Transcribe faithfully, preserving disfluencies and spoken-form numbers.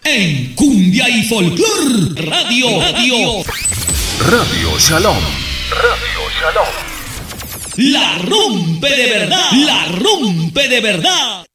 En Cumbia y Folclor Radio, Radio, Radio Shalom. Radio Shalom. La rompe de verdad, la rompe de verdad.